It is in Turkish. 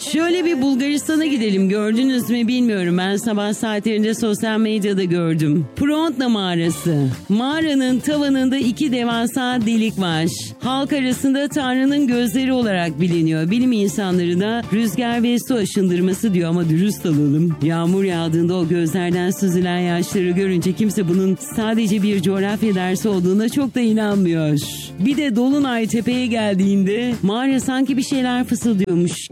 Şöyle bir Bulgaristan'a gidelim, gördünüz mü bilmiyorum, ben sabah saatlerinde sosyal medyada gördüm. Prontna mağarası. Mağaranın tavanında 2 devasa delik var. Halk arasında Tanrı'nın gözleri olarak biliniyor. Bilim insanları da rüzgar ve su aşındırması diyor ama dürüst olalım. Yağmur yağdığında o gözlerden süzülen yaşları görünce kimse bunun sadece bir coğrafya dersi olduğuna çok da inanmıyor. Bir de Dolunay Tepe'ye geldiğinde mağara sanki bir şeyler fısıldıyormuş